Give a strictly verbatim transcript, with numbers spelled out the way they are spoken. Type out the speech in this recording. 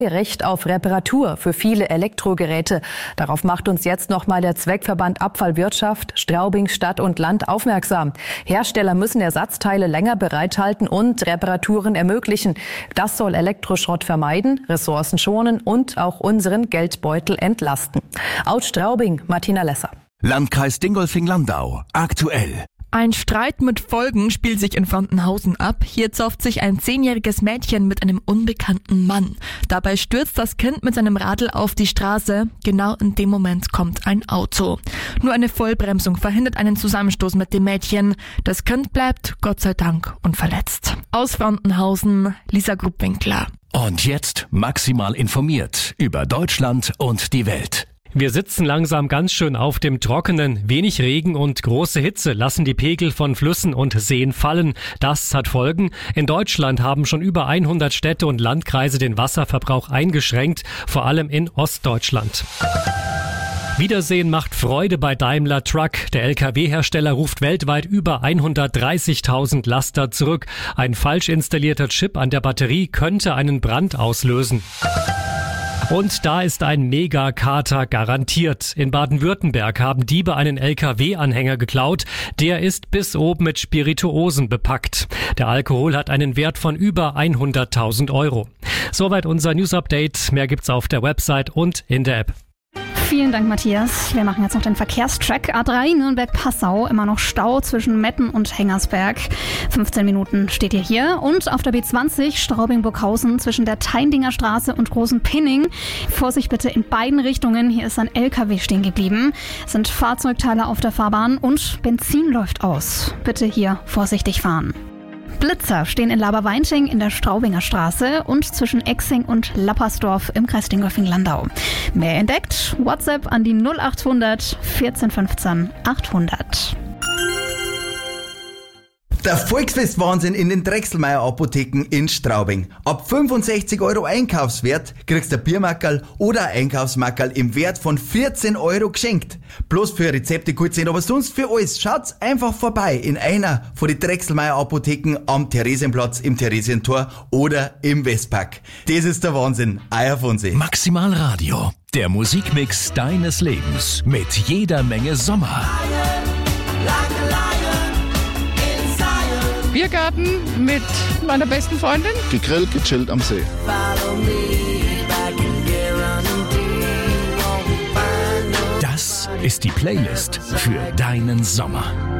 Recht auf Reparatur für viele Elektrogeräte. Darauf macht uns jetzt nochmal der Zweckverband Abfallwirtschaft Straubing Stadt und Land aufmerksam. Hersteller müssen Ersatzteile länger bereithalten und Reparaturen ermöglichen. Das soll Elektroschrott vermeiden, Ressourcen schonen und auch unseren Geldbeutel entlasten. Aus Straubing, Martina Lesser. Landkreis Dingolfing-Landau. Aktuell. Ein Streit mit Folgen spielt sich in Frontenhausen ab. Hier zofft sich ein zehnjähriges Mädchen mit einem unbekannten Mann. Dabei stürzt das Kind mit seinem Radl auf die Straße. Genau in dem Moment kommt ein Auto. Nur eine Vollbremsung verhindert einen Zusammenstoß mit dem Mädchen. Das Kind bleibt, Gott sei Dank, unverletzt. Aus Frontenhausen, Lisa Grubwinkler. Und jetzt maximal informiert über Deutschland und die Welt. Wir sitzen langsam ganz schön auf dem Trockenen. Wenig Regen und große Hitze lassen die Pegel von Flüssen und Seen fallen. Das hat Folgen. In Deutschland haben schon über hundert Städte und Landkreise den Wasserverbrauch eingeschränkt, vor allem in Ostdeutschland. Wiedersehen macht Freude bei Daimler Truck. Der L K W-Hersteller ruft weltweit über hundertdreißigtausend Laster zurück. Ein falsch installierter Chip an der Batterie könnte einen Brand auslösen. Und da ist ein Megakater garantiert. In Baden-Württemberg haben Diebe einen L K W-Anhänger geklaut. Der ist bis oben mit Spirituosen bepackt. Der Alkohol hat einen Wert von über hunderttausend Euro. Soweit unser News-Update. Mehr gibt's auf der Website und in der App. Vielen Dank, Matthias. Wir machen jetzt noch den Verkehrstrack. A drei Nürnberg-Passau, immer noch Stau zwischen Metten und Hengersberg. fünfzehn Minuten steht ihr hier. Und auf der B zwanzig Straubing-Burghausen zwischen der Teindinger Straße und Großenpinning. Vorsicht bitte in beiden Richtungen. Hier ist ein L K W stehen geblieben. Es sind Fahrzeugteile auf der Fahrbahn und Benzin läuft aus. Bitte hier vorsichtig fahren. Blitzer stehen in Laberweinting in der Straubinger Straße und zwischen Exing und Lappersdorf im Kreis Dingolfing-Landau. Mehr entdeckt? WhatsApp an die null achthundert vierzehn fünfzehn achthundert. Der Volksfest-Wahnsinn in den Drechselmeier-Apotheken in Straubing. Ab fünfundsechzig Euro Einkaufswert kriegst du ein Biermackerl oder ein Einkaufsmackerl im Wert von vierzehn Euro geschenkt. Bloß für Rezepte gut sein, aber sonst für alles. Schaut's einfach vorbei in einer von den Drechselmeier-Apotheken am Theresienplatz, im Theresientor oder im Westpark. Das ist der Wahnsinn. Euer Fonsi. Maximal Radio. Der Musikmix deines Lebens mit jeder Menge Sommer. Biergarten mit meiner besten Freundin. Gegrillt, gechillt am See. Das ist die Playlist für deinen Sommer.